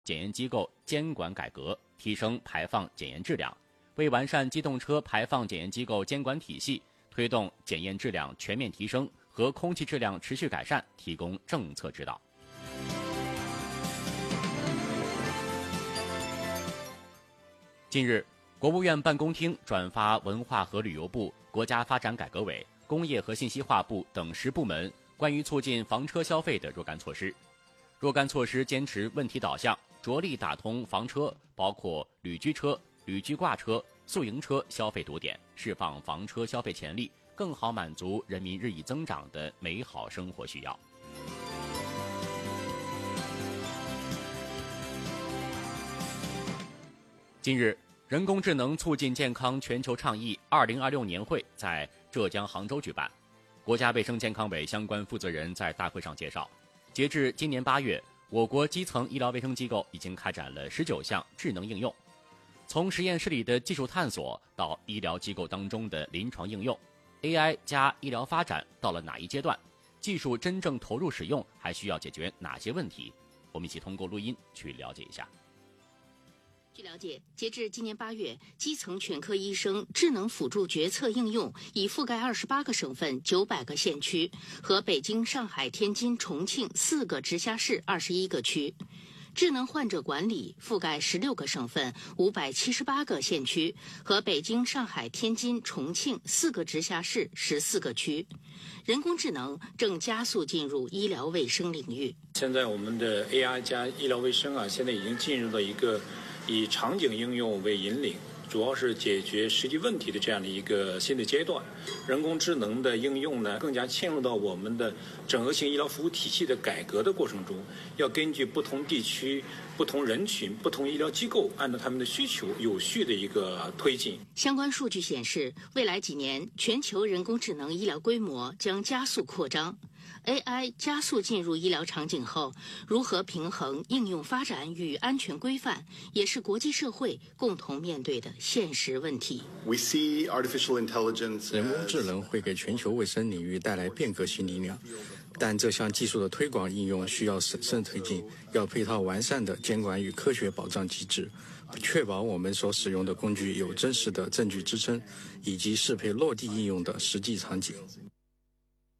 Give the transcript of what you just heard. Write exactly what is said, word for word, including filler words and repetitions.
检验机构监管改革，提升排放检验质量，为完善机动车排放检验机构监管体系，推动检验质量全面提升和空气质量持续改善提供政策指导。近日，国务院办公厅转发文化和旅游部、国家发展改革委、工业和信息化部等十部门关于促进房车消费的若干措施。若干措施坚持问题导向，着力打通房车，包括旅居车、旅居挂车、宿营车消费堵点，释放房车消费潜力，更好满足人民日益增长的美好生活需要。近日，人工智能促进健康全球倡议二零二六年会在浙江杭州举办。国家卫生健康委相关负责人在大会上介绍，截至今年八月，我国基层医疗卫生机构已经开展了十九项智能应用。从实验室里的技术探索到医疗机构当中的临床应用， A I 加医疗发展到了哪一阶段？技术真正投入使用还需要解决哪些问题？我们一起通过录音去了解一下。 据了解，截至今年八月，基层全科医生智能辅助决策应用已覆盖二十八个省份、九百个县区和北京、上海、天津、重庆四个直辖市二十一个区。智能患者管理覆盖十六个省份、五百七十八个县区和北京、上海、天津、重庆四个直辖市十四个区。人工智能正加速进入医疗卫生领域。 现在我们的 A I 加医疗卫生啊，现在已经进入了一个以场景应用为引领，主要是解决实际问题的这样的一个新的阶段。人工智能的应用呢，更加嵌入到我们的整合性医疗服务体系的改革的过程中，要根据不同地区、不同人群、不同医疗机构，按照他们的需求，有序的一个推进。 相关数据显示，未来几年全球人工智能医疗规模将加速扩张。A I 加速进入医疗场景后，如何平衡应用发展与安全规范，也是国际社会共同面对的现实问题。 We see artificial intelligence 人工智能会给全球卫生领域带来变革性力量，但这项技术的推广应用需要审慎推进，要配套完善的监管与科学保障机制，确保我们所使用的工具有真实的证据支撑，以及适配落地应用的实际场景。